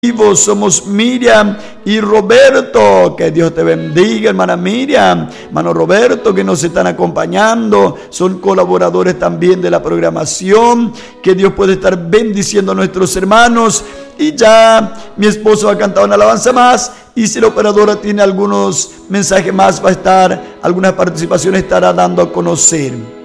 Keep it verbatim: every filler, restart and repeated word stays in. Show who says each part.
Speaker 1: Somos Miriam y Roberto. Que Dios te bendiga, hermana Miriam, hermano Roberto, que nos están acompañando. Son colaboradores también de la programación. Que Dios puede estar bendiciendo a nuestros hermanos. Y ya mi esposo ha cantado una alabanza más. Y si la operadora tiene algunos mensajes más, va a estar, algunas participaciones estará dando a conocer.